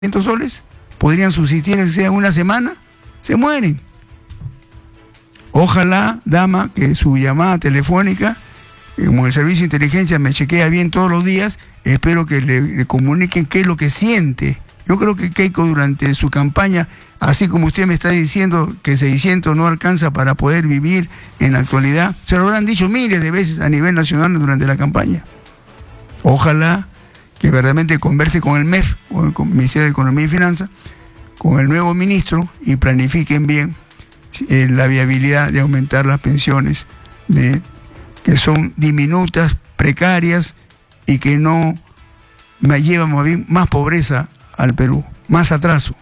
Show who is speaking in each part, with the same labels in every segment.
Speaker 1: soles, podrían subsistir en sea una semana, se mueren. Ojalá, dama, que su llamada telefónica, como el servicio de inteligencia me chequea bien todos los días, espero que le comuniquen qué es lo que siente. Yo creo que Keiko durante su campaña, así como usted me está diciendo que 600 no alcanza para poder vivir en la actualidad, se lo habrán dicho miles de veces a nivel nacional durante la campaña. Ojalá que verdaderamente converse con el MEF, con el Ministerio de Economía y Finanzas, con el nuevo ministro y planifiquen bien la viabilidad de aumentar las pensiones que son diminutas, precarias y que no llevan más pobreza al Perú, más atraso.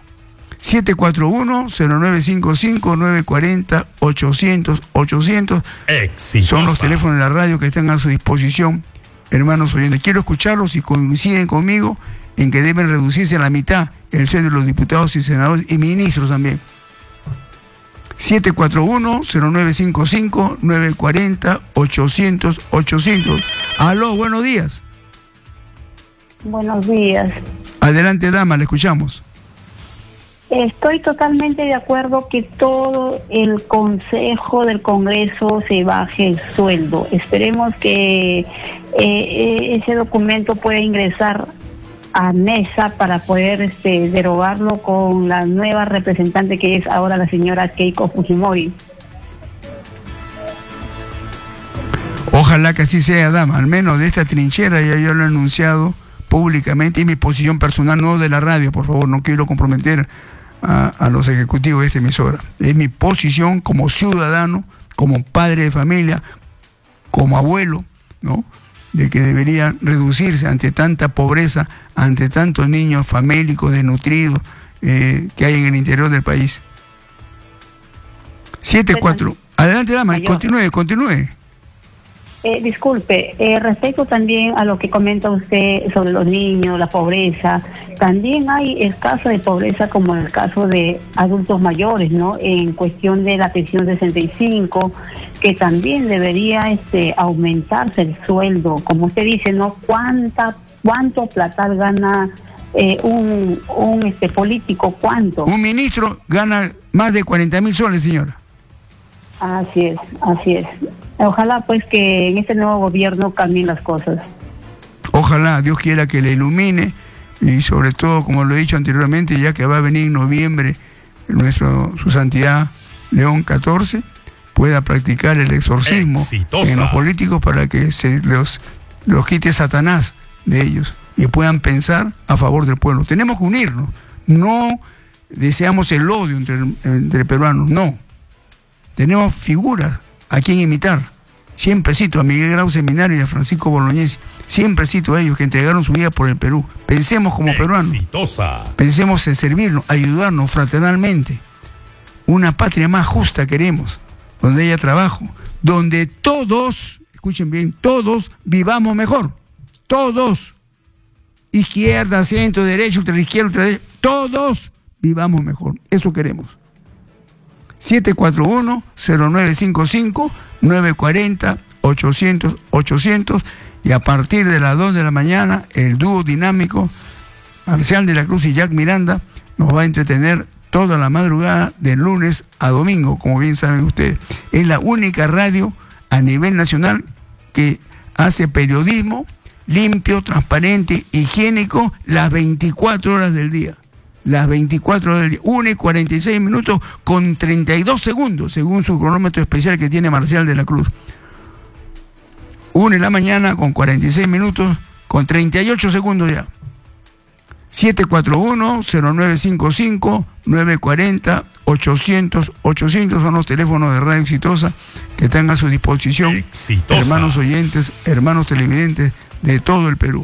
Speaker 1: 741-0955-940-800 son los teléfonos de la radio que están a su disposición, hermanos oyentes. Quiero escucharlos si coinciden conmigo en que deben reducirse a la mitad el sueldo de los diputados y senadores y ministros también. 741-0955-940-800. Aló, buenos días.
Speaker 2: Buenos días.
Speaker 1: Adelante, dama, le escuchamos.
Speaker 2: Estoy totalmente de acuerdo que todo el Consejo del Congreso se baje el sueldo. Esperemos que ese documento pueda ingresar a mesa para poder derogarlo con la nueva representante que es ahora la señora Keiko Fujimori.
Speaker 1: Ojalá que así sea, dama. Al menos de esta trinchera ya yo lo he anunciado públicamente, y mi posición personal, no de la radio, por favor, no quiero comprometer a los ejecutivos de esta emisora. Es mi posición como ciudadano, como padre de familia, como abuelo, ¿no?, de que debería reducirse ante tanta pobreza, ante tantos niños famélicos, desnutridos que hay en el interior del país. 7-4. Adelante, dama, continúe.
Speaker 2: Disculpe, respecto también a lo que comenta usted sobre los niños, la pobreza, también hay el caso de pobreza como el caso de adultos mayores, ¿no? En cuestión de la pensión 65, que también debería aumentarse el sueldo, como usted dice, ¿no? ¿Cuánto platal gana un político? ¿Cuánto?
Speaker 1: Un ministro gana más de 40.000 soles, señora.
Speaker 2: Así es. Ojalá pues que en este nuevo gobierno cambien las cosas.
Speaker 1: Ojalá, Dios quiera que le ilumine y sobre todo, como lo he dicho anteriormente, ya que va a venir en noviembre su santidad León XIV, pueda practicar el exorcismo en los políticos para que se los quite Satanás de ellos y puedan pensar a favor del pueblo. Tenemos que unirnos, no deseamos el odio entre peruanos, no. Tenemos figuras a quien imitar. Siempre cito a Miguel Grau Seminario y a Francisco Bolognesi. Siempre cito a ellos que entregaron su vida por el Perú. Pensemos como peruanos. Pensemos en servirnos, ayudarnos fraternalmente. Una patria más justa queremos, donde haya trabajo, donde todos, escuchen bien, todos vivamos mejor. Todos. Izquierda, centro, derecha, ultraizquierda, ultraderecha. Todos vivamos mejor. Eso queremos. 741-0955-940-800 y a partir de las 2 de la mañana el dúo dinámico Marcial de la Cruz y Jack Miranda nos va a entretener toda la madrugada de lunes a domingo, como bien saben ustedes. Es la única radio a nivel nacional que hace periodismo limpio, transparente, higiénico las 24 horas del día. Las 24 horas del día, 1:46 con 32 segundos, según su cronómetro especial que tiene Marcial de la Cruz. 1 de la mañana con 46 minutos, con 38 segundos ya. 741-0955-940-800 son los teléfonos de Radio Exitosa que están a su disposición. Hermanos oyentes, hermanos televidentes de todo el Perú.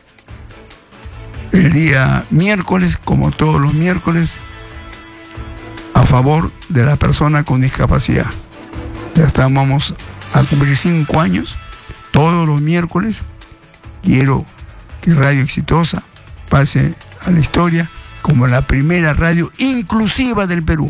Speaker 1: El día miércoles, como todos los miércoles, a favor de la persona con discapacidad. Ya estamos a cumplir 5 años. Todos los miércoles quiero que Radio Exitosa pase a la historia como la primera radio inclusiva del Perú.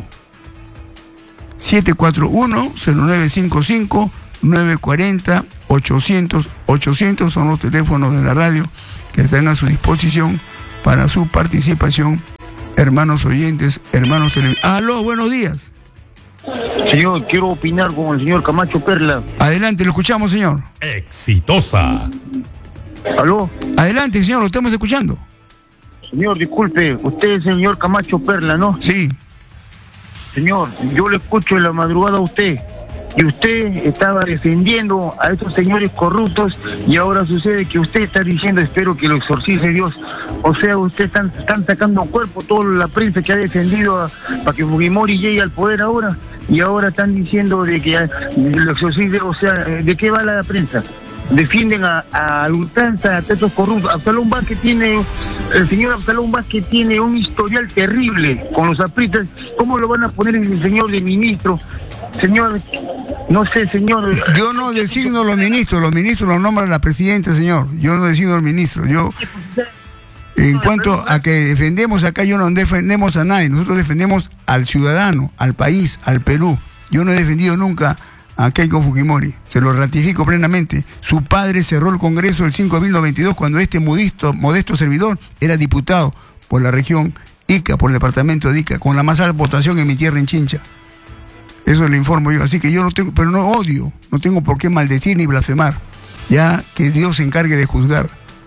Speaker 1: 741-0955-940-800 son los teléfonos de la radio que están a su disposición para su participación, hermanos oyentes, hermanos televidentes. Aló, buenos días.
Speaker 3: Señor, quiero opinar con el señor Camacho Perla.
Speaker 1: Adelante, lo escuchamos, señor.
Speaker 4: Exitosa.
Speaker 3: ¿Aló?
Speaker 1: Adelante, señor, lo estamos escuchando.
Speaker 3: Señor, disculpe, usted es el señor Camacho Perla, ¿no?
Speaker 1: Sí.
Speaker 3: Señor, yo le escucho en la madrugada a usted, y usted estaba defendiendo a esos señores corruptos, y ahora sucede que usted está diciendo, espero que lo exorcice Dios. O sea, usted están sacando cuerpo toda la prensa que ha defendido para que Fujimori llegue al poder ahora, y ahora están diciendo de que lo exorcice. O sea, ¿de qué va la prensa? Defienden a ultranza a estos corruptos. Absalón Vázquez el señor Absalón Vázquez tiene un historial terrible con los apristas. ¿Cómo lo van a poner el señor de ministro? Señor, no sé, señor.
Speaker 1: Yo no designo los ministros los nombra la presidenta, señor. Yo no designo los ministros. Yo, en cuanto a que defendemos acá, yo no defendemos a nadie. Nosotros defendemos al ciudadano, al país, al Perú. Yo no he defendido nunca a Keiko Fujimori, se lo ratifico plenamente. Su padre cerró el Congreso el 5 de abril 92 cuando este modesto servidor era diputado por la región Ica, por el departamento de Ica, con la más alta votación en mi tierra, en Chincha. Eso le informo yo. Así que yo no tengo, pero no odio, no tengo por qué maldecir ni blasfemar. Ya que Dios se encargue de juzgar.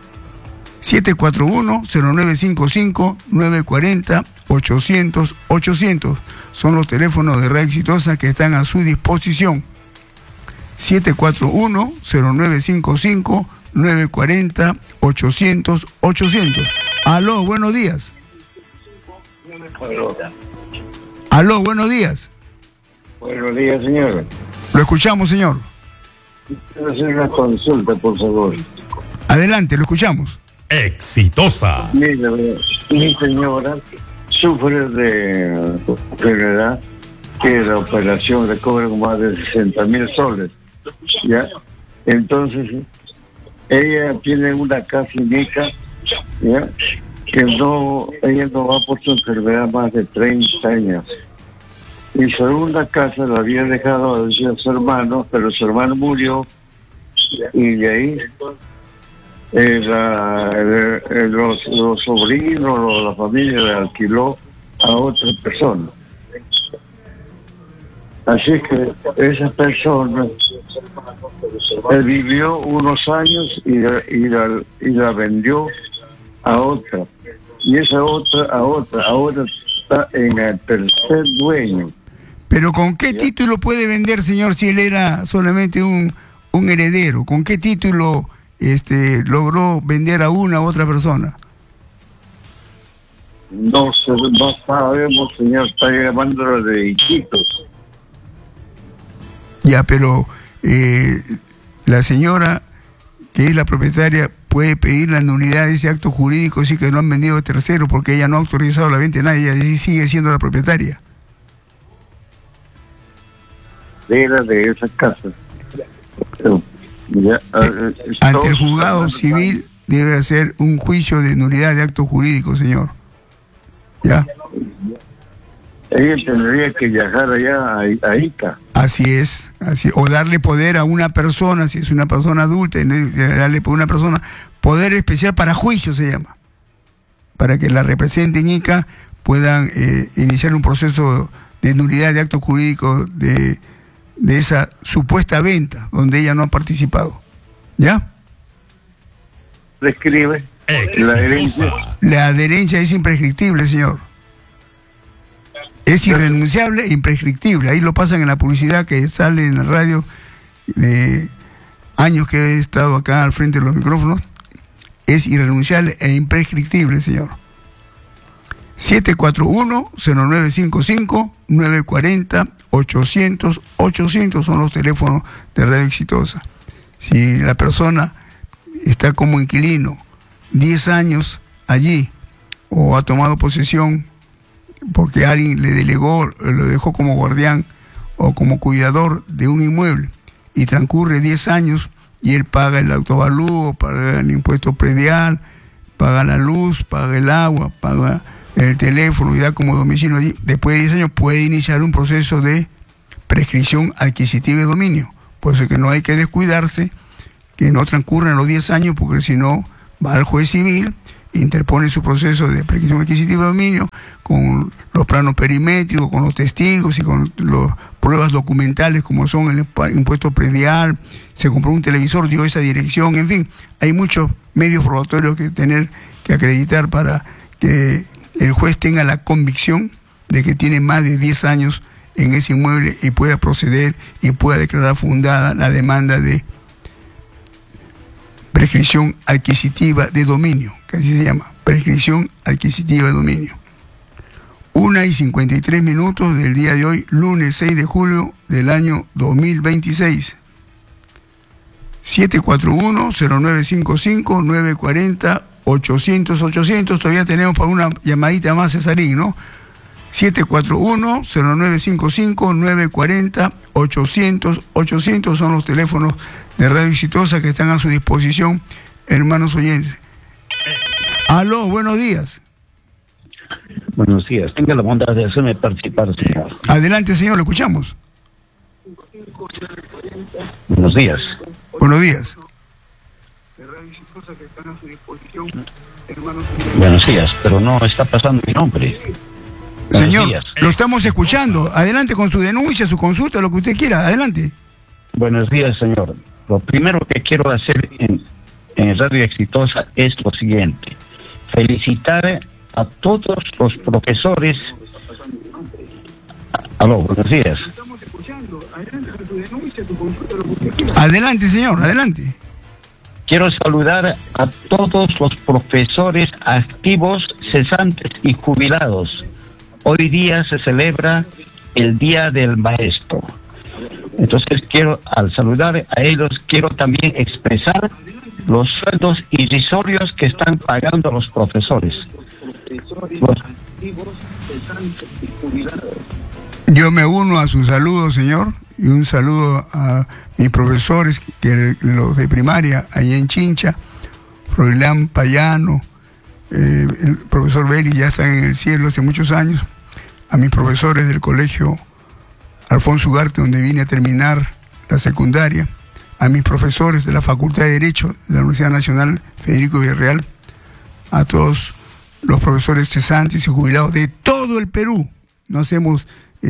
Speaker 1: 741-0955-940-800 son los teléfonos de Radio Exitosa que están a su disposición. 741-0955-940-800. Aló, buenos días. Aló, buenos días.
Speaker 5: Buenos días, señor.
Speaker 1: Lo escuchamos, señor.
Speaker 5: Quiero hacer una consulta, por favor.
Speaker 1: Adelante, lo escuchamos.
Speaker 4: Exitosa.
Speaker 5: Mira, mi señora sufre de enfermedad que la operación le cobra más de 60,000 soles. ¿Ya? Entonces, ella tiene una casa en Ica, ¿ya? Que ella no va por su enfermedad más de 30 años. Y su segunda casa la había dejado a su hermano, pero su hermano murió, y de ahí los sobrinos, la familia le alquiló a otra persona. Así que esa persona vivió unos años y la vendió a otra. Y esa otra ahora está en el tercer dueño.
Speaker 1: Pero ¿con qué título puede vender, señor, si él era solamente un heredero? ¿Con qué título logró vender a una u otra persona?
Speaker 5: No sabemos, señor, está llamándolo de hijitos.
Speaker 1: Ya, pero la señora, que es la propietaria, puede pedir la nulidad de ese acto jurídico, sí, que no han vendido a tercero, porque ella no ha autorizado la venta de nadie, ella sigue siendo la propietaria.
Speaker 5: Era de esa casa.
Speaker 1: Ante el juzgado civil debe hacer un juicio de nulidad de acto jurídico, señor. ¿Ya?
Speaker 5: Ella tendría que viajar allá a Ica.
Speaker 1: Así es, o darle poder a una persona, si es una persona adulta, darle por una persona, poder especial para juicio se llama, para que la representen Ica, puedan iniciar un proceso de nulidad de acto jurídico de esa supuesta venta donde ella no ha participado. ¿Ya?
Speaker 5: Describe la herencia.
Speaker 1: La adherencia es imprescriptible, señor. Es irrenunciable e imprescriptible. Ahí lo pasan en la publicidad que sale en la radio de años que he estado acá al frente de los micrófonos. Es irrenunciable e imprescriptible, señor. 741-0955-940-800 son los teléfonos de Radio Exitosa. Si la persona está como inquilino 10 años allí, o ha tomado posesión porque alguien le delegó, lo dejó como guardián o como cuidador de un inmueble, y transcurre 10 años y él paga el autoavalúo, paga el impuesto predial, paga la luz, paga el agua, paga el teléfono y da como domicilio allí, después de 10 años puede iniciar un proceso de prescripción adquisitiva de dominio. Por eso es que no hay que descuidarse, que no transcurran los 10 años, porque si no va al juez civil, interpone su proceso de prescripción adquisitiva de dominio con los planos perimétricos, con los testigos y con las pruebas documentales como son el impuesto predial, se compró un televisor, dio esa dirección, en fin, hay muchos medios probatorios que tener que acreditar para que el juez tenga la convicción de que tiene más de 10 años en ese inmueble y pueda proceder y pueda declarar fundada la demanda de prescripción adquisitiva de dominio, que así se llama, prescripción adquisitiva de dominio. 1:53 del día de hoy, lunes 6 de julio del año 2026. 741-0955-940-800. Todavía tenemos para una llamadita más, Cesarín, ¿no? 741-0955-940-800 son los teléfonos de Radio Exitosa que están a su disposición, hermanos oyentes. Aló, buenos días.
Speaker 6: Buenos días. Tenga la bondad de hacerme participar, señor.
Speaker 1: Adelante, señor, lo escuchamos.
Speaker 6: Buenos días.
Speaker 1: Buenos días.
Speaker 6: Buenos días, pero no está pasando mi nombre.
Speaker 1: Señor,
Speaker 6: días.
Speaker 1: Lo estamos escuchando. Adelante con su denuncia, su consulta, lo que usted quiera. Adelante.
Speaker 6: Buenos días, señor. Lo primero que quiero hacer en Radio Exitosa es lo siguiente. Felicitar a todos los profesores. Aló, buenos días.
Speaker 1: Adelante, señor, adelante.
Speaker 6: Quiero saludar a todos los profesores activos, cesantes y jubilados. Hoy día se celebra el Día del Maestro. Entonces al saludar a ellos, quiero también expresar los sueldos irrisorios que están pagando los profesores.
Speaker 1: Yo me uno a sus saludos, señor, y un saludo a mis profesores, los de primaria, allá en Chincha, Froilán Payano, el profesor Beli ya está en el cielo hace muchos años, a mis profesores del colegio Alfonso Ugarte, donde vine a terminar la secundaria, a mis profesores de la Facultad de Derecho de la Universidad Nacional Federico Villarreal, a todos los profesores cesantes y jubilados de todo el Perú. No hacemos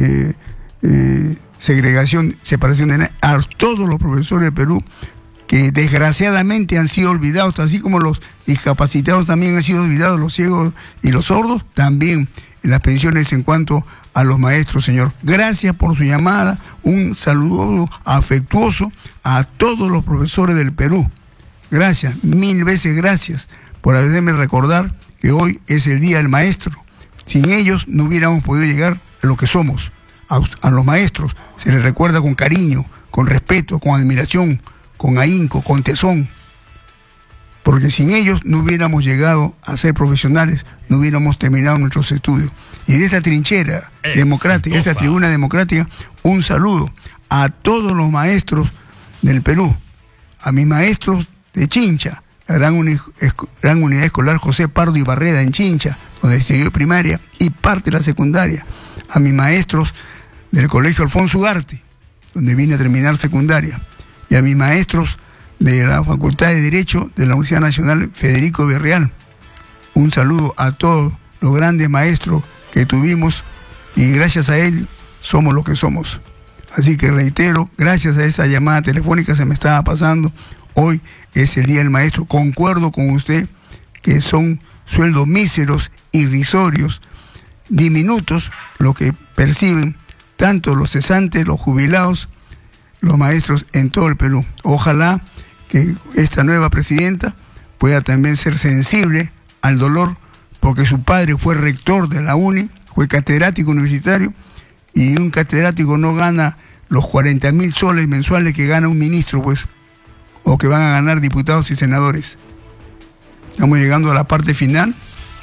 Speaker 1: separación de nada, a todos los profesores del Perú que desgraciadamente han sido olvidados, así como los discapacitados también han sido olvidados, los ciegos y los sordos, también en las pensiones en cuanto a los maestros, señor. Gracias por su llamada, un saludo afectuoso a todos los profesores del Perú. Gracias, 1000 veces gracias por hacerme recordar que hoy es el Día del Maestro. Sin ellos no hubiéramos podido llegar a lo que somos. A los maestros se les recuerda con cariño, con respeto, con admiración, con ahínco, con tesón. Porque sin ellos no hubiéramos llegado a ser profesionales, no hubiéramos terminado nuestros estudios. Y de esta trinchera democrática, de esta tribuna democrática, un saludo a todos los maestros del Perú, a mis maestros de Chincha, la gran unidad escolar José Pardo y Barreda en Chincha, donde estudié primaria y parte de la secundaria, a mis maestros del colegio Alfonso Ugarte, donde vine a terminar secundaria, y a mis maestros de la Facultad de Derecho de la Universidad Nacional Federico Villarreal. Un saludo a todos los grandes maestros que tuvimos y gracias a él somos lo que somos. Así que reitero, gracias a esa llamada telefónica se me estaba pasando, hoy es el Día del Maestro. Concuerdo con usted que son sueldos míseros, irrisorios, diminutos, lo que perciben tanto los cesantes, los jubilados, los maestros en todo el Perú. Ojalá que esta nueva presidenta pueda también ser sensible al dolor, porque su padre fue rector de la UNI, fue catedrático universitario, y un catedrático no gana los 40.000 soles mensuales que gana un ministro, pues, o que van a ganar diputados y senadores. Estamos llegando a la parte final.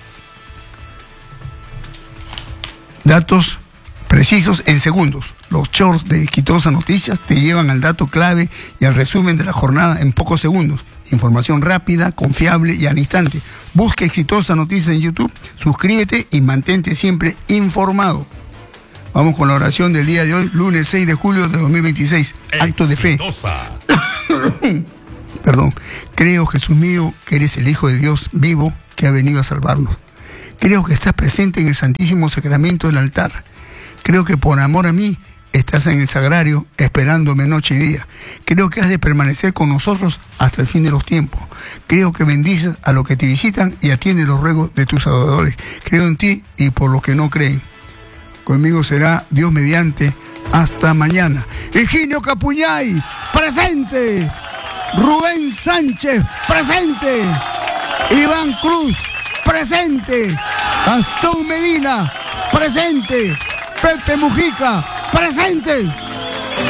Speaker 1: Datos precisos en segundos. Los shorts de Exitosa Noticias te llevan al dato clave y al resumen de la jornada en pocos segundos. Información rápida, confiable y al instante. Busca Exitosa Noticias en YouTube, suscríbete y mantente siempre informado. Vamos con la oración del día de hoy, lunes 6 de julio de 2026. Acto de fe. Perdón. Creo, Jesús mío, que eres el Hijo de Dios vivo que ha venido a salvarnos. Creo que estás presente en el Santísimo Sacramento del altar. Creo que por amor a mí estás en el sagrario esperándome noche y día. Creo que has de permanecer con nosotros hasta el fin de los tiempos. Creo que bendices a los que te visitan y atiendes los ruegos de tus adoradores. Creo en ti y por los que no creen. Conmigo será Dios mediante. Hasta mañana. Higinio Capuñay, presente. Rubén Sánchez, presente. Iván Cruz, presente. Gastón Medina, presente. Pepe Mujica, presente.